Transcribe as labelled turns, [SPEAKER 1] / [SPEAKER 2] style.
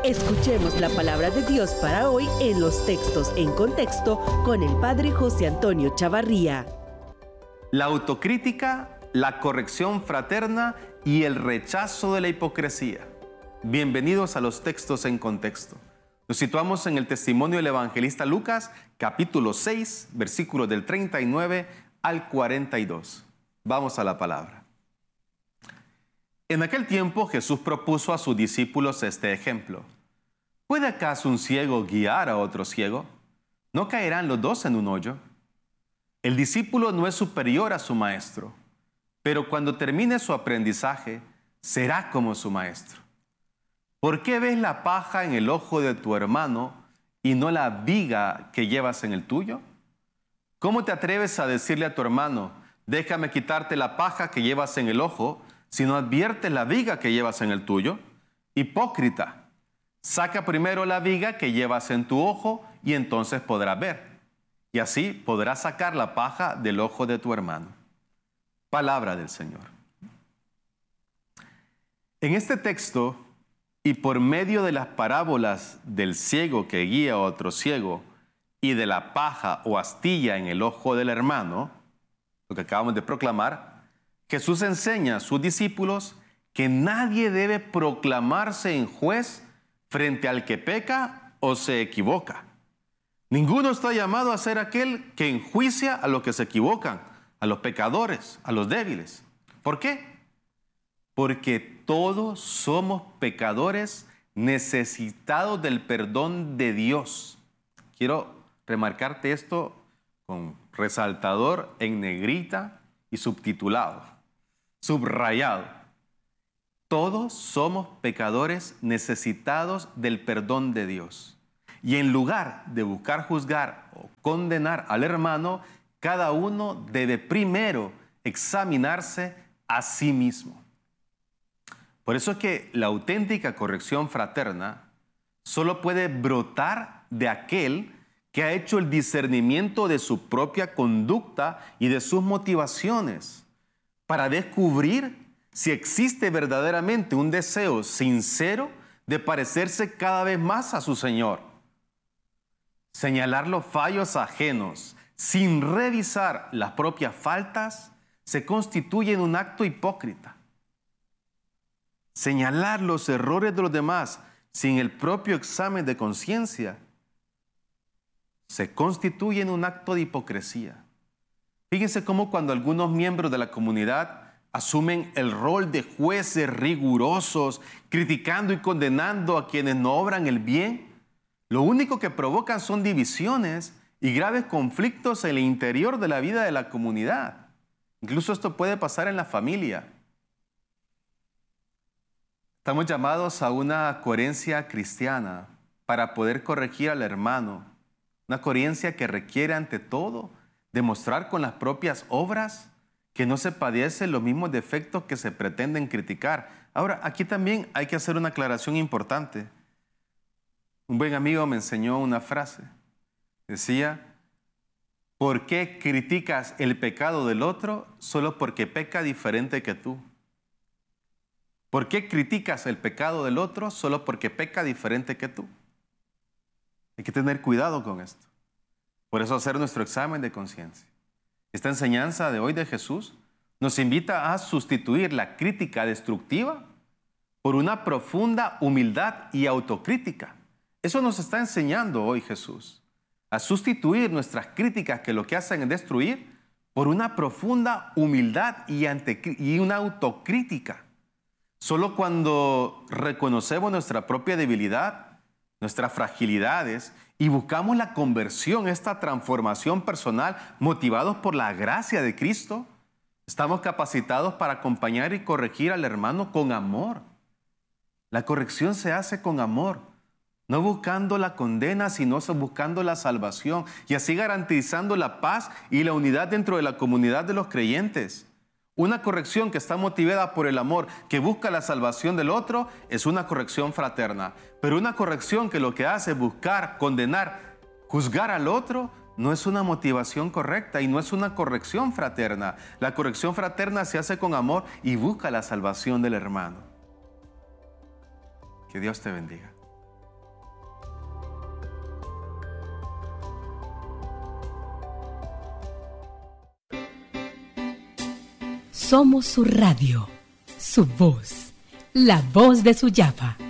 [SPEAKER 1] Escuchemos la palabra de Dios para hoy en los textos en contexto con el Padre José Antonio Chavarría.
[SPEAKER 2] La autocrítica, la corrección fraterna y el rechazo de la hipocresía. Bienvenidos a los textos en contexto. Nos situamos en el testimonio del evangelista Lucas, capítulo 6, versículos del 39 al 42. Vamos a la palabra. En aquel tiempo Jesús propuso a sus discípulos este ejemplo. ¿Puede acaso un ciego guiar a otro ciego? ¿No caerán los dos en un hoyo? El discípulo no es superior a su maestro, pero cuando termine su aprendizaje, será como su maestro. ¿Por qué ves la paja en el ojo de tu hermano y no la viga que llevas en el tuyo? ¿Cómo te atreves a decirle a tu hermano, déjame quitarte la paja que llevas en el ojo, si no adviertes la viga que llevas en el tuyo? Hipócrita, saca primero la viga que llevas en tu ojo y entonces podrás ver. Y así podrás sacar la paja del ojo de tu hermano. Palabra del Señor. En este texto, y por medio de las parábolas del ciego que guía a otro ciego y de la paja o astilla en el ojo del hermano, lo que acabamos de proclamar, Jesús enseña a sus discípulos que nadie debe proclamarse en juez frente al que peca o se equivoca. Ninguno está llamado a ser aquel que enjuicia a los que se equivocan, a los pecadores, a los débiles. ¿Por qué? Porque todos somos pecadores necesitados del perdón de Dios. Quiero remarcarte esto con resaltador en negrita y subtitulado, subrayado. Todos somos pecadores necesitados del perdón de Dios. Y en lugar de buscar juzgar o condenar al hermano, cada uno debe primero examinarse a sí mismo. Por eso es que la auténtica corrección fraterna solo puede brotar de aquel que ha hecho el discernimiento de su propia conducta y de sus motivaciones para descubrir si existe verdaderamente un deseo sincero de parecerse cada vez más a su Señor. Señalar los fallos ajenos sin revisar las propias faltas se constituye en un acto hipócrita. Señalar los errores de los demás sin el propio examen de conciencia se constituye en un acto de hipocresía. Fíjense cómo cuando algunos miembros de la comunidad asumen el rol de jueces rigurosos, criticando y condenando a quienes no obran el bien, lo único que provocan son divisiones y graves conflictos en el interior de la vida de la comunidad. Incluso esto puede pasar en la familia. Estamos llamados a una coherencia cristiana para poder corregir al hermano. Una coherencia que requiere ante todo demostrar con las propias obras que no se padecen los mismos defectos que se pretenden criticar. Ahora, aquí también hay que hacer una aclaración importante. Un buen amigo me enseñó una frase. Decía, ¿por qué criticas el pecado del otro solo porque peca diferente que tú? ¿Por qué criticas el pecado del otro solo porque peca diferente que tú? Hay que tener cuidado con esto. Por eso hacer nuestro examen de conciencia. Esta enseñanza de hoy de Jesús nos invita a sustituir la crítica destructiva por una profunda humildad y autocrítica. Eso nos está enseñando hoy Jesús. A sustituir nuestras críticas que lo que hacen es destruir por una profunda humildad y una autocrítica. Solo cuando reconocemos nuestra propia debilidad, nuestras fragilidades y buscamos la conversión, esta transformación personal motivados por la gracia de Cristo, estamos capacitados para acompañar y corregir al hermano con amor. La corrección se hace con amor, no buscando la condena, sino buscando la salvación y así garantizando la paz y la unidad dentro de la comunidad de los creyentes. Una corrección que está motivada por el amor, que busca la salvación del otro, es una corrección fraterna. Pero una corrección que lo que hace es buscar, condenar, juzgar al otro, no es una motivación correcta y no es una corrección fraterna. La corrección fraterna se hace con amor y busca la salvación del hermano. Que Dios te bendiga.
[SPEAKER 3] Somos su radio, su voz, la voz de Suyapa.